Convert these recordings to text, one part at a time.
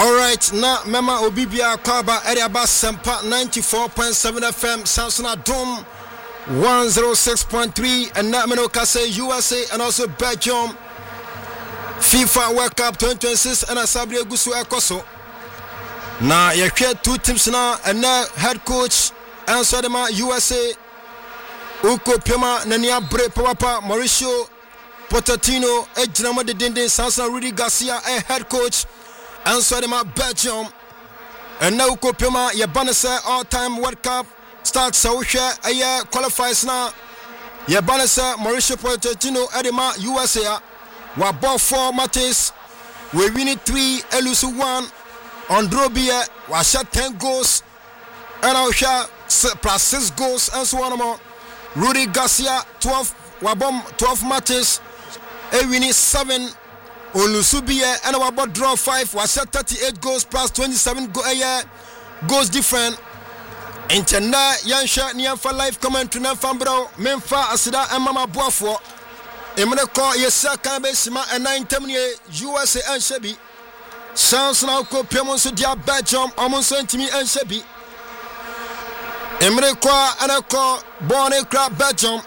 Alright, now Mama Obibia Kwaba Eriaba Sempa 94.7 FM, Samsung Dome 106.3, and Namino Kase USA and also Belgium. FIFA World Cup 2026 and Asabri Gusu Ekoso. Now you create two teams now, and now head coach and Sodema USA Uko Pema Nania Bre Papa Mauricio Pochettino Ejinamo de Dinde Sansa Rudy Garcia a head coach and Sodema Belgium. And now Uko Pema Yabanese all-time World Cup starts so share a year qualifies now. Yabanese Mauricio Pochettino Edema USA. We bought 4 matches, we win 3, lose 1. On Drobia, we shot 10 goals, and I shot plus 6 goals, and so on more. Rudy Garcia, 12, we bomb 12 matches, we win 7. On Lusubia, and we bought draw 5, we shot 38 goals plus 27 goals different. Intenda, Yansha, Nianfa live commentary, Nanfambro, Memfa, Asida, and Mama Boafo. Emre ko yesa kan be sima and 9 USA and Shebi. Chance now ko Pemon so dia Belgium amon so ntimi and Shebi. Emre ko anako born crab Belgium.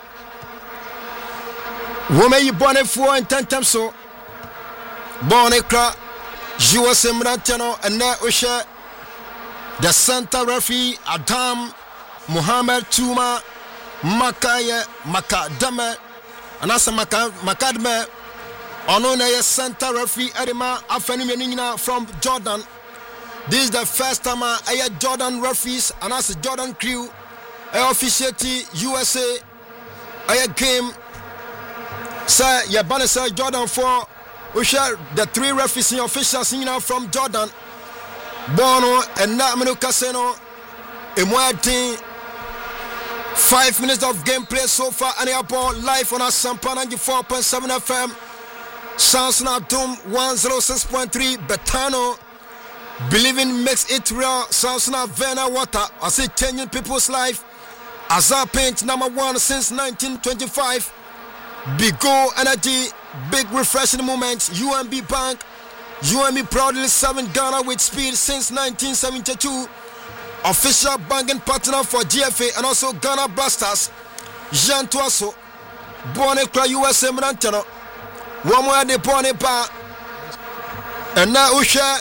Woman you born for and 10 times so. Born crab USA Mrantano and na Osha the center referee Adam Muhammad Tuma Makaya Makadame. And as a Macadme, Onone center referee Edema Afenimina from Jordan. This is the first time I had Jordan referees and as a Jordan crew officiate USA a game. Sir, Yabanese Jordan 4. We share the 3 referees officials from Jordan. Bono and Namino Casino. Emoatin. 5 minutes of gameplay so far, and a ball live on our Sampa 94.7 FM. Samsung Doom 106.3. Betano. Believing makes it real. Samsung Vena Water. I say changing people's life. Azar Paint number 1 since 1925. Big Go Energy. Big refreshing moments. UMB Bank. UMB proudly serving Ghana with speed since 1972. Official banking partner for GFA and also Ghana Blasters. Jean Tuaso. Born in USA Mrantano. One more de born in Ba. And now Usha.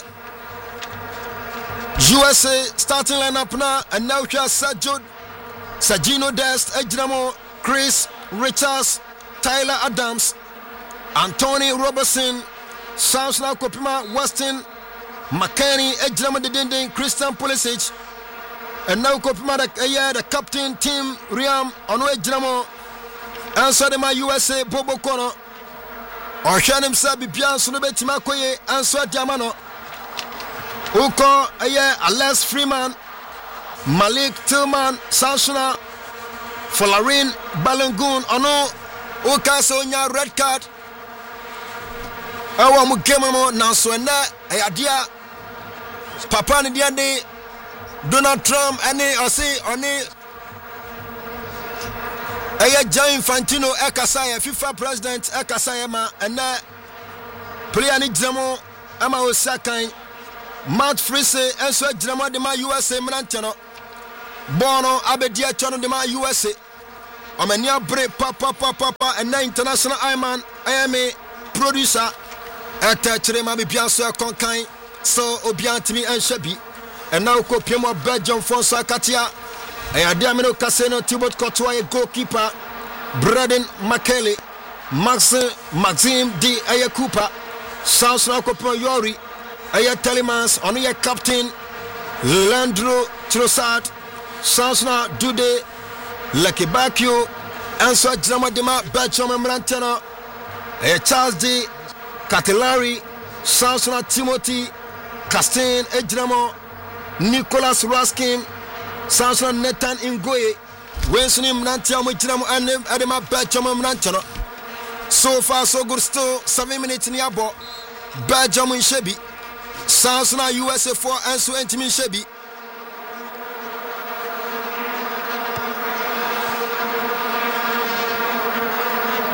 USA starting lineup now. And now Usha Sajino Dest, Ejinamo, Chris Richards, Tyler Adams, Anthony Robertson, Samson Kopima, Weston, McKinney, Ejinamo de Dinding, Christian Pulisic. And now the captain team Riam Onwe Jinamo answer the USA Bobo Kono or Shan himself Bibian Sunube Timakoye answer Diamano Uko Alex Freeman Malik Tillman Sansuna Folarin Balangoon Ono Uka Sonya red card Awa Mukemamo Nanswena Ayadia Papa Nidiande Donald Trump any or say oni Gianni Infantino Ekasaya FIFA president Ekasaya ma and player ni Jamo ama Osakan Matt Frise enso Jamo de ma USA Mrantano Bono abedia chono de ma USA Omania bre papa and international Iman IMA producer atachere ma bianso konkan so obiantimi anshabi. And now Kopiemo Belgium Fonso Katia. I Adamino Casino Thibaut Courtois goalkeeper. Braden McKelly. Maxime D. Ayakupa. Samson Kopiemo Yori. Aya Telemans. On your captain. Leandro Trossard. Samson Dude. Lucky Bakio. Answer Jama Dema Belgium Mrantano. Aya Charles D. Catelari. Samson Timothy. Castain Ejramo. Nicholas Raskin, Samson Nathan Ngoye, Winston Mnantiamo Jinamo and Adema Belgium Mnantano. So far, so good, still 7 minutes in Yabo. Belgium in Shebi, Samson USA 4 and so intimate Shebi.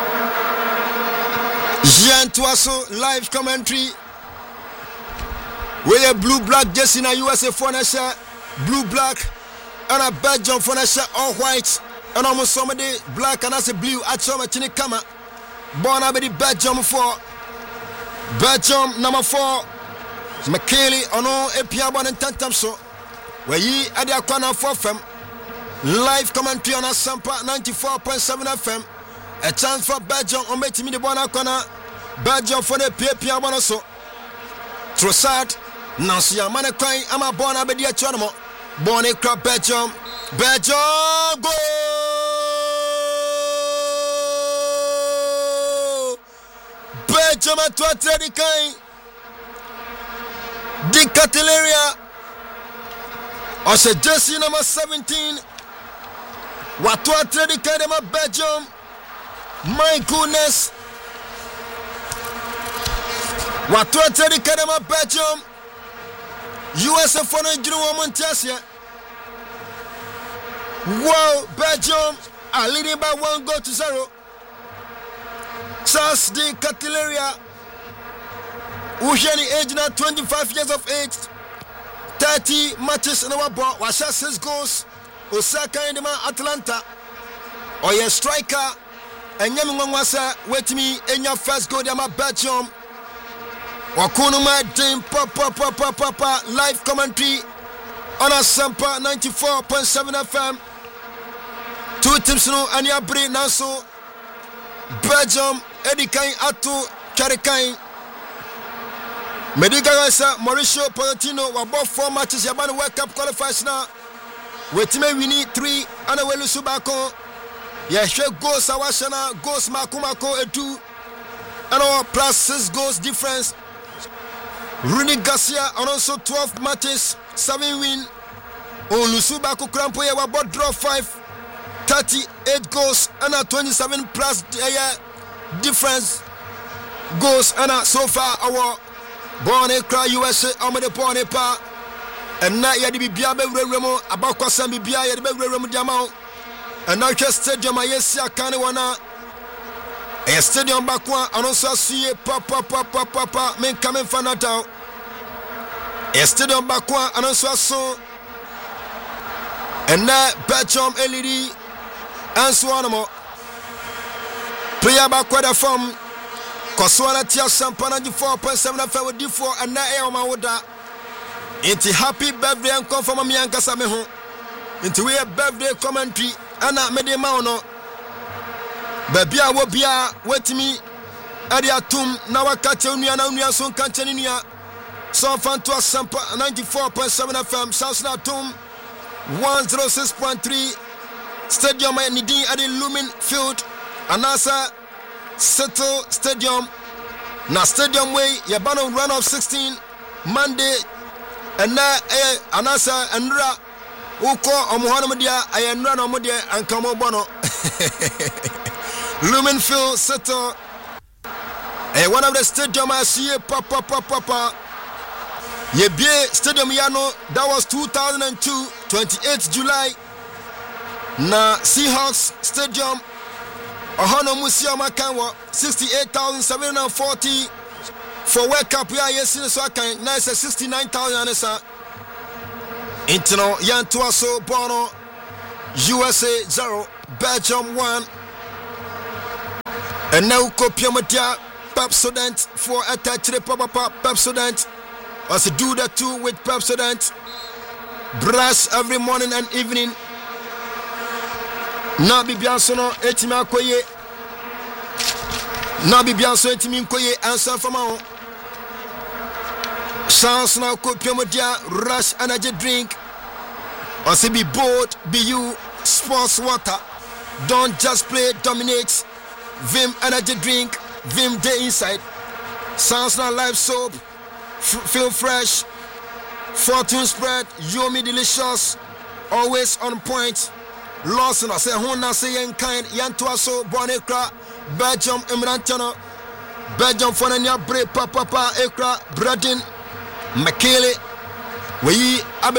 Jean Tuaso live commentary. We a blue black jersey na USA for na share blue black and a Belgium for na share all white and almost somebody black and as a blue at some chini kama. Born a the Belgium for Belgium number 4 McKaylee ono epia bon tantam so we yi ade akwana 4 FM live commentary on Asampa 94.7 FM. A chance for Belgium on metimi de bon akwana Belgium for the pia bon so Trossard Nancy Amane Kwan ama born abedi a chonmo born a crop Belgium goal Belgium at 2 kind Di Cataleria Ose jersey number 17 Watu atredi kind of Belgium. My goodness. Watu atredi kind of Belgium. USA for no Juru Montiasia. Wow, Belgium are leading by 1-0. Charles Di Cataleria, Ujeni age now 25 years of age, 30 matches in our ball, was 6 goals. Osaka in the man Atlanta. Or your striker, and Yamwasa, wait me in your first goal, my Belgium. Wakunuma Dame Papa live commentary on Asampa 94.7 FM. 2 teams no and your brain now so Belgium, Eddie Kain Atu Karikain. Mediga Mauricio Pochettino were both 4 matches. Yabana World Cup qualifiers now. Wetime we need 3 and we lose Subako. Yes, goals Awashana, goals Makumako 2 and our plus 6 goals difference. Rooney Garcia and also 12 matches, 7 win. Olusubako Krampoye were both draw 5, 38 goals and a 27 plus difference goals and so far our born a USA Amade Ponepa. And now you be Biabe Remo, about Kwasami Bia, you be Remo Diamant. And now just stadium, I see a Kanewana. A stadium Bakwa, and also see Papa, men coming for Natal. A stadium Bakwa, and also saw. And now Belgium LED, and so on. Player Bakwa from Koswana Tia Sampana 4.7 FM D4, and now Elma Woda. Into happy birthday and come from me and Casameho. Into we a birthday commentary and not Medemano. Babia will be wait me. Adia Tum, now I catch you and son Cantinia. So fan to a sample 94.7 FM, South Tum 106.3 Stadium and Nidi at the Lumen Field. Anasa Settle Stadium. Now Stadium Way, Yabano run of 16 Monday. And now, Anasa and Ra, Uko, Omohanamedia, I am Rana Modia and Kamobono. Lumenfield Settle. One of the stadium I see, Papa. Yebie Stadium Yano, that was 2002, 28th July. Na Seahawks Stadium, Ohano Musiama Kanwa, 68,740. For World Cup, we are yes, so I can nice 69,000. Internal Yantuaso Bono, USA 0, Belgium 1. And now Kopiamatia, Pepsodent for attach Papa Pepsodent. As to do that too with Pepsodent. Brush every morning and evening. Nabi Biansono, Etima Koye. Nabi Bianso, Etimin Koye, answer from our Chance now Kopiamodia, Rush energy drink. Or say be bold, be you, sports water. Don't just play, dominate. Vim energy drink, Vim day inside. Sounds now live soap, feel fresh. Fortune spread, Yomi delicious. Always on point. Lawson, I say, Hona say, in kind, Yantuaso, Bonekra, Belgium, Emrantano, Belgium, Fonania, Bre, Papa, Ekra, Bradin. McKaylee, we